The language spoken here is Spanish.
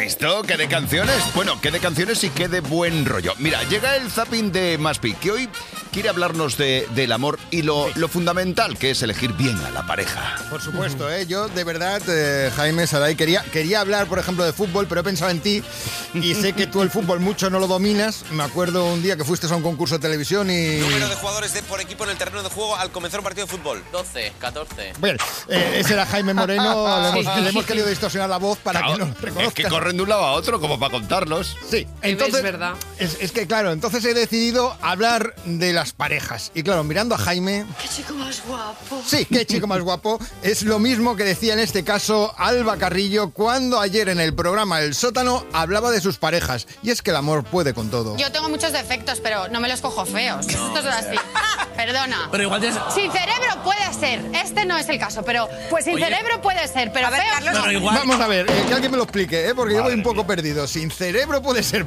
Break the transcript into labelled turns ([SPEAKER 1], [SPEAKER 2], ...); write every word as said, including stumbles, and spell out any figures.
[SPEAKER 1] visto? ¿Qué de canciones? Bueno, qué de canciones y qué de buen rollo. Mira, llega el zapping de Maspi, que hoy quiere hablarnos de, del amor y lo, lo fundamental que es elegir bien a la pareja.
[SPEAKER 2] Por supuesto, ¿eh? Yo de verdad, eh, Jaime Saray, quería, quería hablar, por ejemplo, de fútbol, pero he pensado en ti y sé que tú el fútbol mucho no lo dominas. Me acuerdo un día que fuiste a un concurso de televisión y...
[SPEAKER 3] Número de jugadores de, por equipo en el terreno de juego al comenzar un partido de fútbol.
[SPEAKER 4] doce, catorce.
[SPEAKER 2] Bien, eh, ese era Jaime Moreno, le hemos, le hemos querido distorsionar la voz para
[SPEAKER 1] Claro,
[SPEAKER 2] que nos reconozcan.
[SPEAKER 1] es que corren de un lado a otro como para contarlos.
[SPEAKER 2] Sí, entonces...
[SPEAKER 5] Es verdad.
[SPEAKER 2] Es, es que claro, entonces he decidido hablar de las parejas. Y claro, mirando a Jaime...
[SPEAKER 6] ¡Qué chico más guapo!
[SPEAKER 2] Sí, qué chico más guapo. Es lo mismo que decía en este caso Alba Carrillo cuando ayer en el programa El Sótano hablaba de sus parejas. Y es que el amor puede con todo.
[SPEAKER 7] Yo tengo muchos defectos, pero no me los cojo feos. Esto es así. Perdona.
[SPEAKER 4] Pero igual tienes...
[SPEAKER 7] Sin cerebro puede ser. Este no es el caso, pero pues sin
[SPEAKER 4] Oye.
[SPEAKER 7] cerebro puede ser, pero
[SPEAKER 6] A ver,
[SPEAKER 7] feo
[SPEAKER 6] Carlos,
[SPEAKER 7] no.
[SPEAKER 4] Pero igual...
[SPEAKER 2] Vamos a ver, eh, que alguien me lo explique, ¿eh? Porque yo voy un poco perdido. Sin cerebro puede ser,